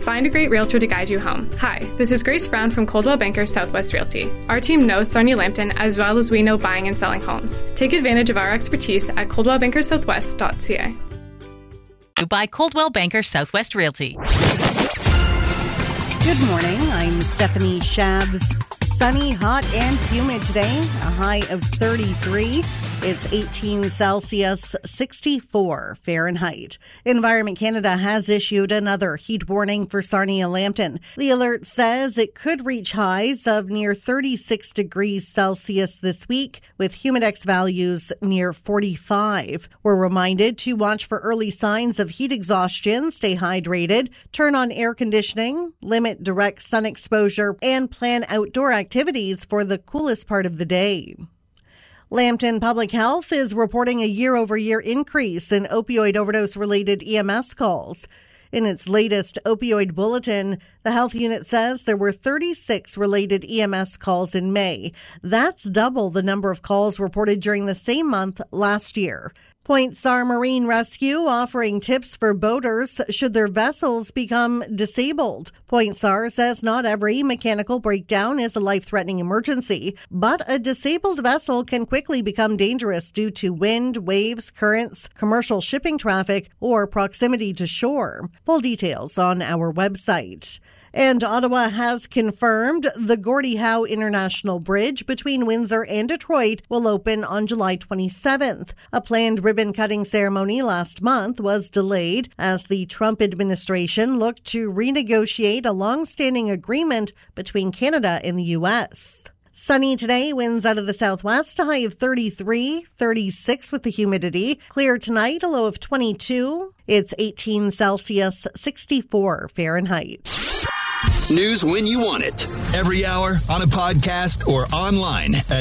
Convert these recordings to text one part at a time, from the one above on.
Find a great realtor to guide you home. Hi, this is Grace Brown from Coldwell Banker Southwest Realty. Our team knows Sarnia Lambton as well as we know buying and selling homes. Take advantage of our expertise at coldwellbankersouthwest.ca. By Coldwell Banker Southwest Realty. Good morning. I'm Stephanie Shabs. Sunny, hot, and humid today. A high of 33. It's 18 Celsius, 64 Fahrenheit. Environment Canada has issued another heat warning for Sarnia Lambton. The alert says it could reach highs of near 36 degrees Celsius this week, with humidex values near 45. We're reminded to watch for early signs of heat exhaustion, stay hydrated, turn on air conditioning, limit direct sun exposure, and plan outdoor activities for the coolest part of the day. Lambton Public Health is reporting a year-over-year increase in opioid overdose-related EMS calls. In its latest opioid bulletin, the health unit says there were 36 related EMS calls in May. That's double the number of calls reported during the same month last year. Point SAR Marine Rescue offering tips for boaters should their vessels become disabled. Point SAR says not every mechanical breakdown is a life-threatening emergency, but a disabled vessel can quickly become dangerous due to wind, waves, currents, commercial shipping traffic, or proximity to shore. Full details on our website. And Ottawa has confirmed the Gordie Howe International Bridge between Windsor and Detroit will open on July 27th. A planned ribbon-cutting ceremony last month was delayed as the Trump administration looked to renegotiate a long-standing agreement between Canada and the U.S. Sunny today, winds out of the southwest, a high of 33, 36 with the humidity. Clear tonight, a low of 22. It's 18 Celsius, 64 Fahrenheit. News when you want it. Every hour, on a podcast, or online at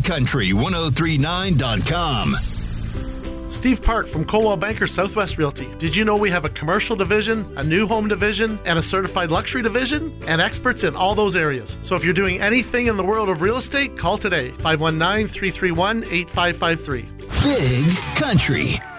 bigcountry1039.com. Steve Park from Coldwell Banker Southwest Realty. Did you know we have a commercial division, a new home division, and a certified luxury division? And experts in all those areas. So if you're doing anything in the world of real estate, call today. 519-331-8553. Big Country.